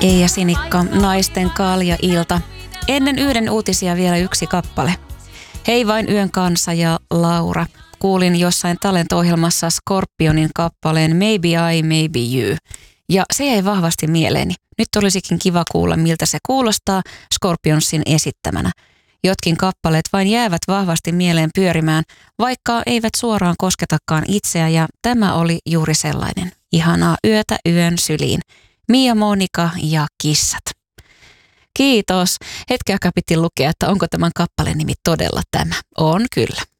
Eija Sinikka, naisten kalja-ilta. Ennen yhden uutisia vielä yksi kappale. Hei vain yön kanssa ja Laura. Kuulin jossain talent-ohjelmassa Scorpionin kappaleen Maybe I, Maybe You. Ja se jäi vahvasti mieleeni. Nyt olisikin kiva kuulla, miltä se kuulostaa Scorpionsin esittämänä. Jotkin kappaleet vain jäävät vahvasti mieleen pyörimään, vaikka eivät suoraan kosketakaan itseä, ja tämä oli juuri sellainen. Ihanaa yötä yön syliin. Mia Monika ja kissat. Kiitos. Hetken aikaa piti lukea, että onko tämän kappaleen nimi todella tämä. On kyllä.